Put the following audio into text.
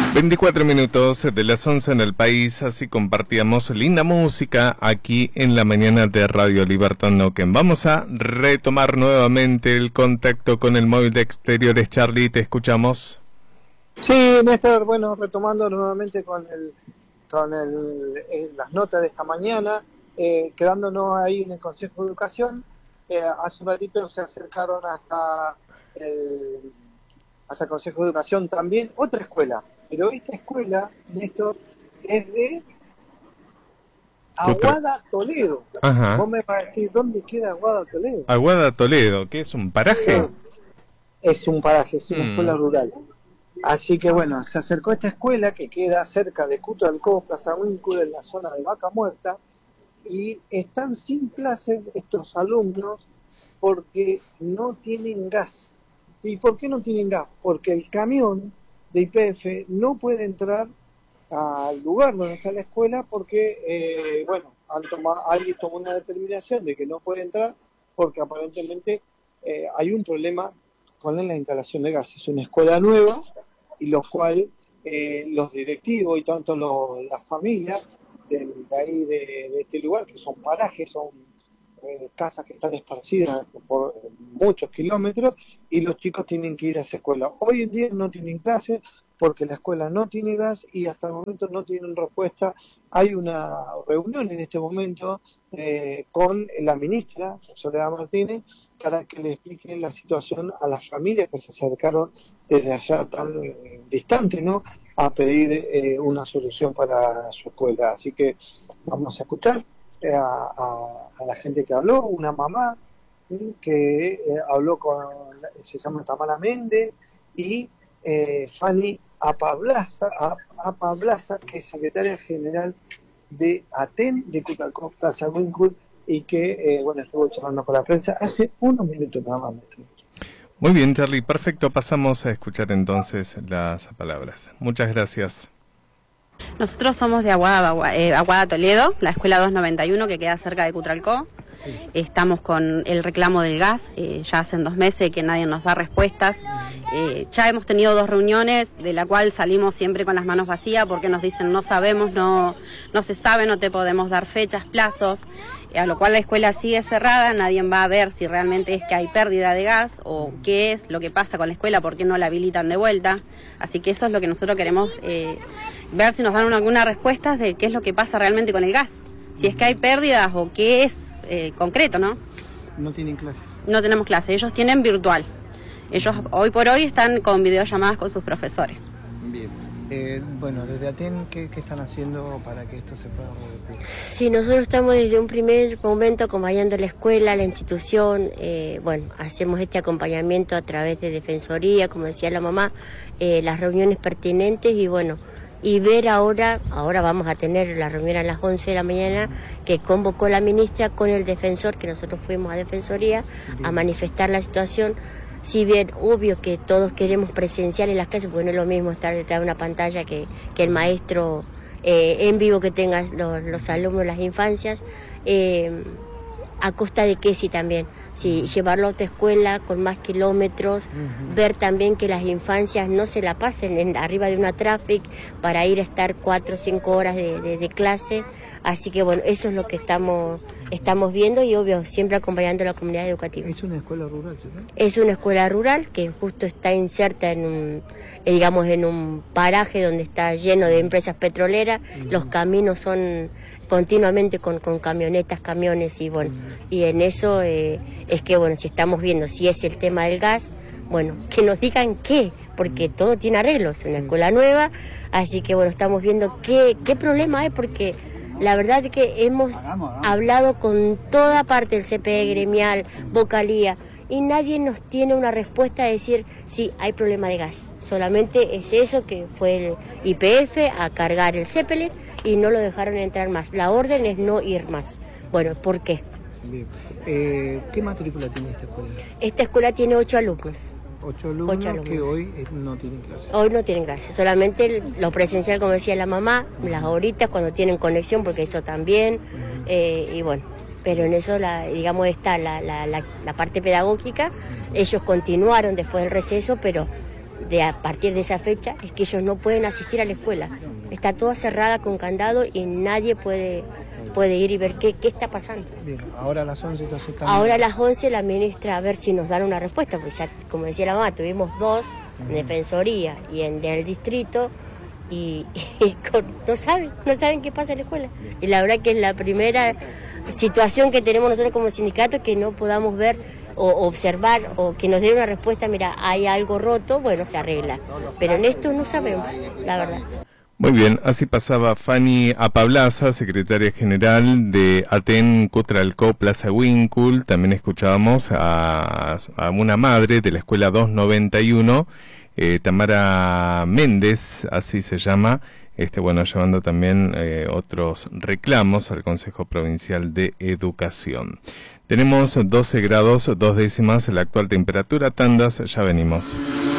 24 minutos de las 11 en el país, así compartíamos linda música aquí en la mañana de Radio Libertad Neuquén. Vamos a retomar nuevamente el contacto con el móvil de Exteriores. Charlie, te escuchamos. Sí, Néstor, bueno, retomando nuevamente con las notas de esta mañana, quedándonos ahí en el Consejo de Educación, hace un ratito se acercaron hasta el Consejo de Educación también otra escuela. Pero esta escuela, Néstor, es de Aguada, Toledo. Ajá. Vos me vas a decir, ¿dónde queda Aguada, Toledo? Aguada, Toledo, ¿qué es un paraje? Es un paraje, es una escuela rural. Así que bueno, se acercó a esta escuela que queda cerca de Cutralcó, Plaza Winkle, en la zona de Vaca Muerta, y están sin clases estos alumnos porque no tienen gas. ¿Y por qué no tienen gas? Porque el camión de YPF no puede entrar al lugar donde está la escuela porque, alguien tomó una determinación de que no puede entrar porque aparentemente hay un problema con la instalación de gas. Es una escuela nueva y lo cual los directivos y tanto las familias de ahí de este lugar, que son parajes, son casas que están esparcidas por muchos kilómetros, y los chicos tienen que ir a esa escuela. Hoy en día no tienen clases porque la escuela no tiene gas y hasta el momento no tienen respuesta. Hay una reunión en este momento con la ministra Soledad Martínez para que le expliquen la situación a las familias que se acercaron desde allá tan distante, ¿no?, a pedir una solución para su escuela. Así que vamos a escuchar a la gente que habló, una mamá que habló se llama Tamara Méndez, y Fanny Apablaza, que es secretaria general de ATEN de Cutralcó, Plaza Winkle, y que estuvo charlando con la prensa hace unos minutos nada más. Muy bien, Charlie, perfecto, pasamos a escuchar entonces las palabras. Muchas gracias. Nosotros somos de Aguada Toledo, la escuela 291 que queda cerca de Cutralcó. Estamos con el reclamo del gas, ya hacen 2 meses que nadie nos da respuestas. Ya hemos tenido 2 reuniones, de la cual salimos siempre con las manos vacías porque nos dicen no sabemos, no se sabe, no te podemos dar fechas, plazos, a lo cual la escuela sigue cerrada, nadie va a ver si realmente es que hay pérdida de gas o qué es lo que pasa con la escuela, por qué no la habilitan de vuelta. Así que eso es lo que nosotros queremos ver, si nos dan alguna respuesta de qué es lo que pasa realmente con el gas, si es que hay pérdidas o qué es concreto, ¿no? ¿No tienen clases? No tenemos clases, ellos tienen virtual. Ellos hoy por hoy están con videollamadas con sus profesores. Bien. Desde ATEN, ¿qué están haciendo para que esto se pueda revertir? Sí, nosotros estamos desde un primer momento acompañando a la escuela, a la institución. Hacemos este acompañamiento a través de Defensoría, como decía la mamá, las reuniones pertinentes y ver ahora vamos a tener la reunión a las 11 de la mañana que convocó la ministra con el defensor, que nosotros fuimos a Defensoría a manifestar la situación. Si bien, obvio que todos queremos presencial en las clases, porque no es lo mismo estar detrás de una pantalla que el maestro en vivo que tengan los alumnos, las infancias, a costa de que sí también, si llevarlo a otra escuela con más kilómetros, ver también que las infancias no se la pasen arriba de una tráfico para ir a estar 4 o 5 horas de clase. Así que eso es lo que estamos viendo y obvio siempre acompañando a la comunidad educativa. Es una escuela rural, ¿sí? Es una escuela rural que justo está inserta en un paraje donde está lleno de empresas petroleras. Los caminos son continuamente con camionetas, camiones y en eso es que si estamos viendo si es el tema del gas, que nos digan qué, porque todo tiene arreglo, es una escuela nueva, así que estamos viendo qué problema hay, porque la verdad es que hemos hablado con toda parte del CPE gremial, vocalía, y nadie nos tiene una respuesta de decir sí, hay problema de gas. Solamente es eso, que fue el YPF a cargar el Zeppelin y no lo dejaron entrar más. La orden es no ir más. ¿Por qué? Bien. ¿Qué matrícula tiene esta escuela? Esta escuela tiene 8 alumnos. 8 alumnos que hoy no tienen clases. Hoy no tienen clases, solamente lo presencial, como decía la mamá, las horitas cuando tienen conexión, porque eso también, pero en eso está la parte pedagógica. Ellos continuaron después del receso, pero a partir de esa fecha es que ellos no pueden asistir a la escuela. Está toda cerrada con candado y nadie puede ir y ver qué está pasando. Bien, ahora a las 11 entonces también. Ahora a las 11 la ministra a ver si nos dan una respuesta, porque ya, como decía la mamá, tuvimos 2 en Defensoría y en el distrito y no saben qué pasa en la escuela. Y la verdad que es la primera situación que tenemos nosotros como sindicato, que no podamos ver o observar o que nos den una respuesta, mira, hay algo roto, bueno, se arregla. Pero en esto no sabemos, la verdad. Muy bien, así pasaba Fanny Apablaza, secretaria general de Aten Cutralcó Plaza Winkul. También escuchábamos a una madre de la escuela 291, Tamara Méndez, así se llama, bueno, llevando también otros reclamos al Consejo Provincial de Educación. Tenemos 12 grados 2 décimas la actual temperatura. Tandas, ya venimos.